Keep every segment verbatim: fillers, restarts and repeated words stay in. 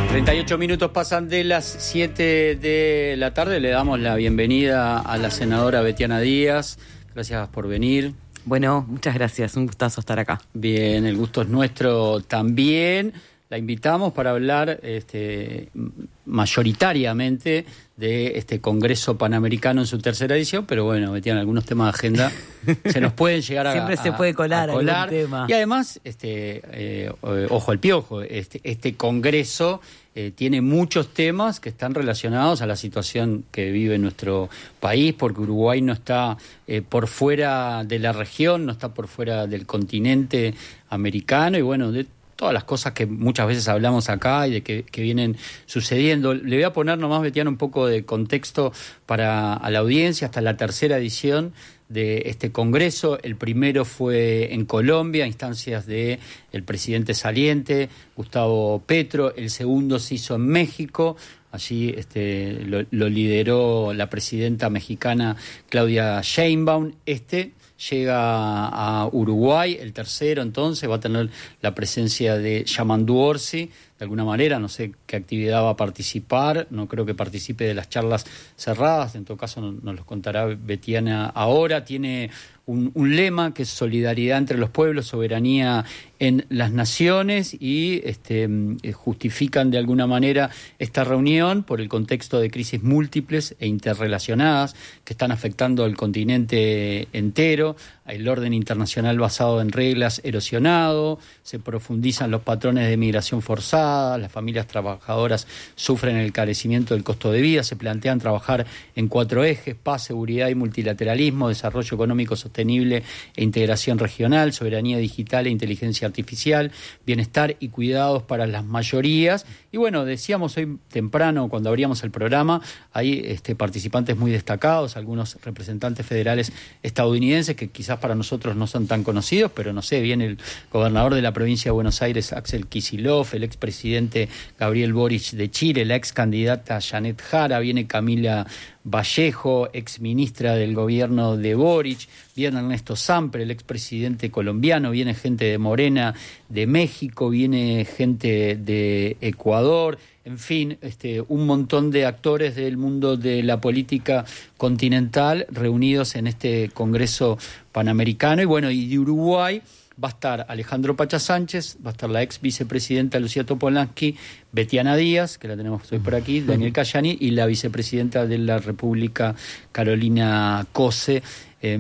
treinta y ocho minutos pasan de las siete de la tarde. Le damos la bienvenida a la senadora Betiana Díaz. Gracias por venir. Bueno, muchas gracias. Un gustazo estar acá. Bien, el gusto es nuestro también. La invitamos para hablar este, mayoritariamente de este Congreso Panamericano en su tercera edición, pero bueno, Betiana, algunos temas de agenda se nos pueden llegar a Siempre a, se puede colar, a colar. algún tema. Y además, este, eh, ojo al piojo, este, este Congreso eh, tiene muchos temas que están relacionados a la situación que vive nuestro país, porque Uruguay no está eh, por fuera de la región, no está por fuera del continente americano, y bueno, de todas las cosas que muchas veces hablamos acá y de que, que vienen sucediendo. Le voy a poner nomás, Betiana, un poco de contexto para a la audiencia. Hasta la tercera edición de este Congreso. El primero fue en Colombia, a instancias de el presidente saliente, Gustavo Petro. El segundo se hizo en México. Allí este, lo, lo lideró la presidenta mexicana Claudia Sheinbaum. Este llega a Uruguay, el tercero entonces va a tener la presencia de Yamandu Orsi, de alguna manera, no sé qué actividad va a participar, no creo que participe de las charlas cerradas, en todo caso nos, nos los contará Betiana ahora. Tiene un, un lema que es solidaridad entre los pueblos, soberanía en las naciones, y este, justifican de alguna manera esta reunión por el contexto de crisis múltiples e interrelacionadas que están afectando al continente entero, el orden internacional basado en reglas erosionado, se profundizan los patrones de migración forzada, las familias trabajadoras sufren el encarecimiento del costo de vida, se plantean trabajar en cuatro ejes: paz, seguridad y multilateralismo, desarrollo económico sostenible e integración regional, soberanía digital e inteligencia artificial, bienestar y cuidados para las mayorías. Y bueno, decíamos hoy temprano cuando abríamos el programa, hay este, participantes muy destacados, algunos representantes federales estadounidenses que quizás para nosotros no son tan conocidos, pero no sé, viene el gobernador de la provincia de Buenos Aires, Axel Kicillof, el expresidente Gabriel Boric de Chile, la ex candidata Janet Jara, viene Camila Vallejo, ex ministra del gobierno de Boric, viene Ernesto Samper, el expresidente colombiano, viene gente de Morena, de México, viene gente de Ecuador, en fin, este, un montón de actores del mundo de la política continental reunidos en este Congreso Panamericano. Y bueno, y de Uruguay va a estar Alejandro Pacha Sánchez, va a estar la ex vicepresidenta Lucía Topolansky, Betiana Díaz, que la tenemos hoy por aquí, Daniel Cayani, y la vicepresidenta de la República, Carolina Cose. Eh,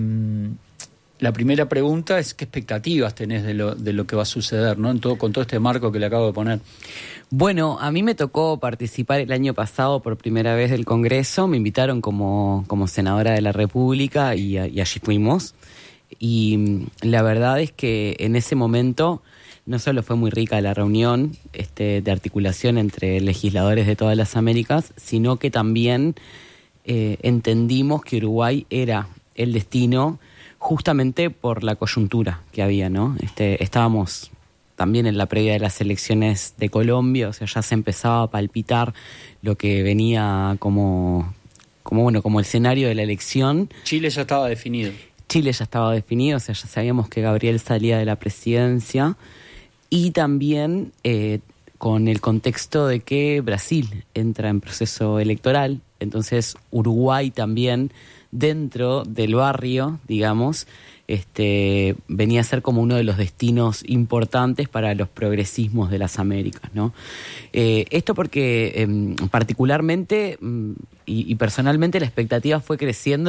la primera pregunta es: ¿qué expectativas tenés de lo, de lo que va a suceder, ¿no? En todo, con todo este marco que le acabo de poner? Bueno, a mí me tocó participar el año pasado por primera vez del Congreso, me invitaron como, como senadora de la República y, y allí fuimos. Y la verdad es que en ese momento no solo fue muy rica la reunión este, de articulación entre legisladores de todas las Américas, sino que también eh, entendimos que Uruguay era el destino justamente por la coyuntura que había, ¿no? Este, estábamos también en la previa de las elecciones de Colombia, o sea, ya se empezaba a palpitar lo que venía como, como, bueno, como el escenario de la elección. Chile ya estaba definido. Chile ya estaba definido, o sea, ya sabíamos que Gabriel salía de la presidencia, y también eh, con el contexto de que Brasil entra en proceso electoral, entonces Uruguay también, dentro del barrio, digamos, este, venía a ser como uno de los destinos importantes para los progresismos de las Américas, ¿no? Eh, esto porque eh, particularmente y, y personalmente la expectativa fue creciendo